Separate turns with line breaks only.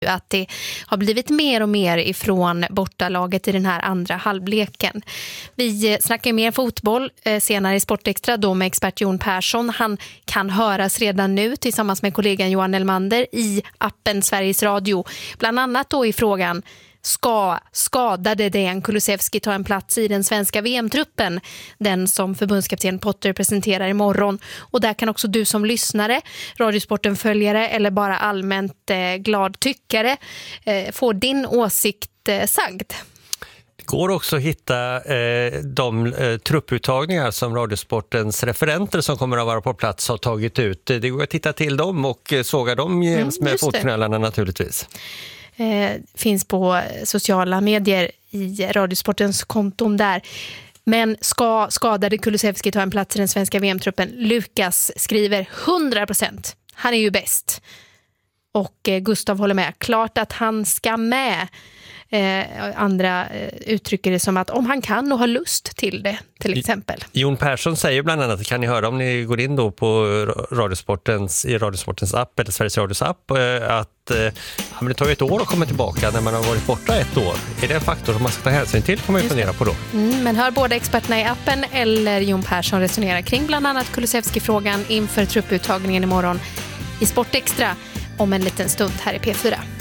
att det har blivit mer och mer ifrån bortalaget i den här andra halvleken. Vi snackar mer fotboll senare i Sportextra då med expert Jon Persson. Han kan höras redan nu tillsammans med kollegan Johan Elmander i appen Sveriges Radio. Bland annat då i frågan: ska skadade Dejan Kulusevski ta en plats i den svenska VM-truppen, den som förbundskapten Potter presenterar imorgon? Och där kan också du som lyssnare, Radiosporten-följare eller bara allmänt glad tyckare få din åsikt sagd.
Det går också att hitta de trupputtagningar som Radiosportens referenter som kommer att vara på plats har tagit ut. Det går att titta till dem och såga dem med fotknölarna naturligtvis.
Finns på sociala medier i Radiosportens konton där. Men ska skadade Kulusevski ta en plats i den svenska VM-truppen? Lukas skriver 100%. Han är ju bäst. Och Gustav håller med. Klart att han ska med. Andra uttrycker det som att om han kan och har lust till det, till exempel.
Jon Persson säger bland annat, kan ni höra om ni går in då på Radiosportens app eller Sveriges Radios app, att det tar ett år att komma tillbaka när man har varit borta ett år. Är det en faktor som man ska ta hänsyn till, får man ju fundera på då. Men
hör båda experterna i appen eller Jon Persson resonera kring bland annat Kulusevski-frågan inför trupputtagningen imorgon i Sportextra om en liten stund här i P4.